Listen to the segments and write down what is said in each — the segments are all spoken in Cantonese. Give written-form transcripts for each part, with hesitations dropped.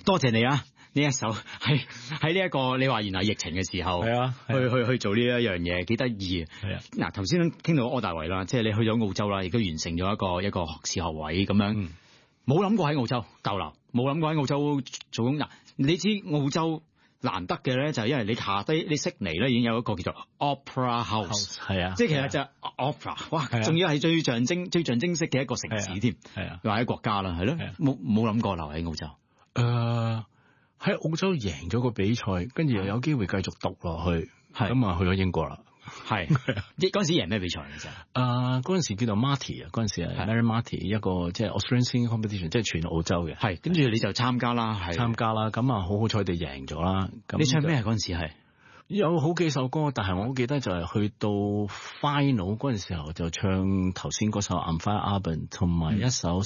多謝你啊！呢一首喺呢一個你話原來疫情嘅時候， 係啊， 去做呢一樣嘢幾得意啊！ 係啊， 嗱頭先傾到柯大為啦，即係你去咗澳洲啦，亦都完成咗一個學士學位咁樣，冇諗過喺澳洲逗留，冇諗過喺澳洲做工。嗱，你知澳洲難得嘅咧，就係因為你下低你悉尼咧已經有一個叫做 Opera House， 係啊，即係其實就係 Opera， 哇，仲要係最象徵式嘅一個城市添，係啊，或者國家啦，係咯，冇諗過留喺澳洲。 喺澳洲贏咗個比賽，跟住又有機會繼續讀落去，咁啊去咗英國啦。係嗰陣時贏咩比賽嘅啫？ 嗰陣時叫做 Marty 啊，嗰陣時係 Mary Marty 一個即係 Australian Singing Competition， 即係全澳洲嘅。 係跟住你就參加啦， 參加啦，咁啊好彩地贏咗啦。 你唱咩嗰陣時係？ 有好幾首歌，但係我好記得就係去到 final 嗰陣時候就唱頭先嗰首 I'm Fire Urban 同埋一首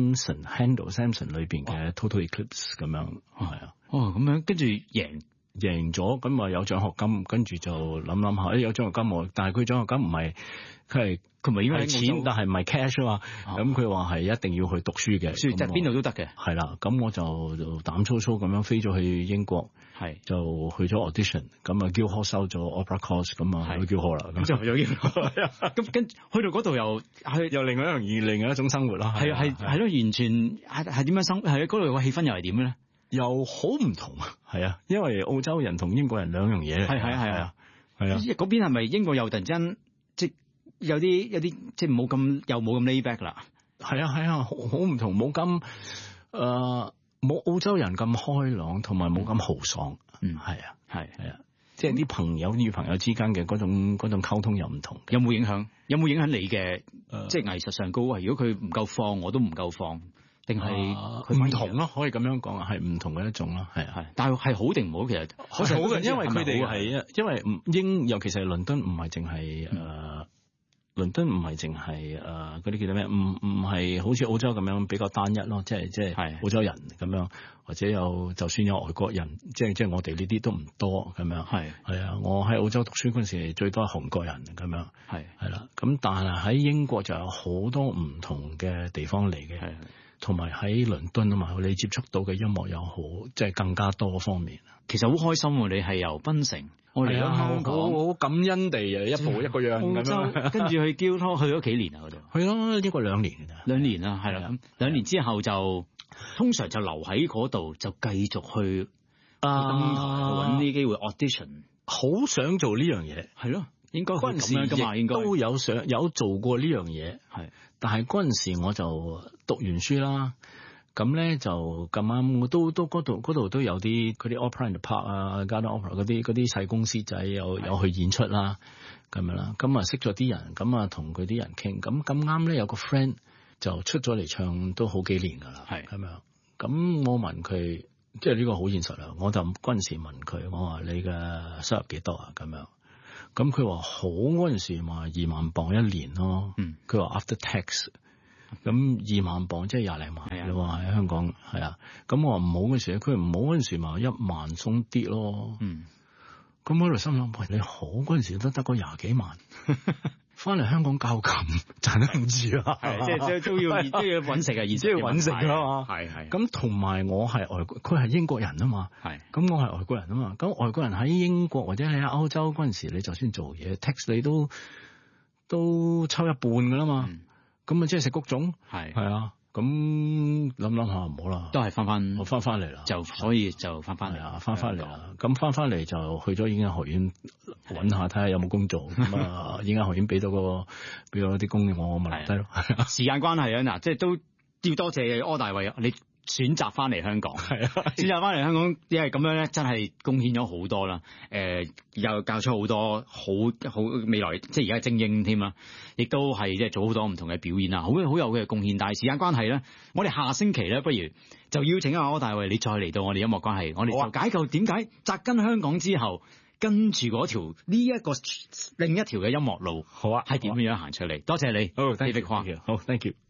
Handel Samson 裏邊嘅 Total Eclipse 咁樣，係啊。 咁樣跟住贏咗，咁啊有獎學金，跟住就諗下，有獎學金喎，但係佢獎學金唔係佢唔係應該係錢，但係唔係 cash 啊嘛，咁佢話係一定要去讀書嘅， 即係邊度都得嘅。 係啦，咁我就膽粗粗咁樣飛咗去英國，就去咗 audition， 咁啊 Guildhall 收咗 opera course， 咁啊去 Guildhall 啦， 咁就去咗 Guildhall， 咁跟去到嗰度又另外一種生活啦， 係咯，完全係點樣生？係嗰度個氣氛又係點咧？ 又好唔同啊，係啊，因為澳洲人同英國人兩樣嘢嚟， 係啊，嗰邊係咪英國又突然間即有啲即冇咁又冇咁 lay back 啦？ 係啊，好唔同，冇咁冇澳洲人咁開朗，同埋冇咁豪爽，係啊，即係啲朋友與朋友之間嘅嗰種溝通又唔同。 有冇影響？有冇影響你嘅即係藝術上高啊？如果佢唔夠放，我都唔夠放。定係佢唔同咯，可以咁樣講啊，係唔同嘅一種咯，係。 但係好定唔好？其實好嘅，因為佢哋係因為尤其是係倫敦，唔係淨係倫敦唔係淨係嗰啲叫做咩？唔係好似澳洲咁樣比較單一咯，即係澳洲人咁樣，或者就算有外國人，即係我哋呢啲都唔多咁樣。係啊，我喺澳洲讀書嗰陣時，最多係韓國人咁樣。係啦，咁但係喺英國就有好多唔同嘅地方嚟嘅。同埋喺倫敦啊嘛，你接觸到嘅音樂又好，即係更加多方面。 其實好開心喎！你係由檳城，我嚟咗香港， 好感恩地啊，一步一個樣咁樣。 跟住去 Guildhall 去咗幾年啊？嗰度去咯，呢個2年㗎咋。2年啦，係啦。咁2年之後就通常就留喺嗰度，就繼續去登台揾啲機會 audition。 好想做呢樣嘢，係咯。應該嗰陣時㗎嘛，應該都有做過呢樣嘢，但係嗰陣時我就讀完書啦，咁咧就咁啱，我都嗰度都有啲嗰啲 Opera in the Park 啊，Garden Opera 嗰啲細公司仔有去演出啦，咁樣啦，咁啊識咗啲人，咁啊同佢啲人傾，咁啱咧有個 friend 就出咗嚟唱都好幾年㗎啦，咁樣，咁我問佢，即係呢個好現實啦，我就嗰陣時問佢，我話你嘅收入幾多啊？咁樣。咁佢話好嗰陣時話2萬磅1年咯，佢話 after tax， 咁2萬磅即係20零萬，你話喺香港係啊，咁我話唔好嗰陣時，佢唔好嗰陣時話1萬鬆啲咯，咁我喺度心諗，喂，你好嗰陣時都得個20幾萬，翻嚟香港教琴賺得唔止啊， 即係都要揾食啊，而即係揾食啊嘛， 係咁同埋我係外國，佢係英國人啊嘛，咁我係外國人啊嘛，咁外國人喺英國或者喺歐洲嗰陣時，你就算做嘢 tax 你都抽一半噶啦嘛，咁啊即係食谷種，係啊。咁諗下唔好啦， 都係我翻嚟啦， 所以就翻嚟啦，翻嚟啦。咁翻嚟就去咗演藝學院揾下睇下有冇工做。咁啊，演藝學院俾咗啲工我咪留低咯。 時間關係啊，嗱，即係都要多謝柯大為你選擇翻嚟香港，選擇翻嚟香港，因為咁樣咧，真係貢獻咗好多啦。又教出好多好未來，即係而家精英添啦，亦都係即係做好多唔同嘅表演啊，好有嘅貢獻。但係時間關係咧，我哋下星期咧，不如就邀請阿柯大為你再嚟到我哋音樂關係，我哋就解構點解扎根香港之後，跟住嗰條呢一個另一條嘅音樂路，好啊，係點樣行出嚟？多謝你， 好，thank you，好，thank you。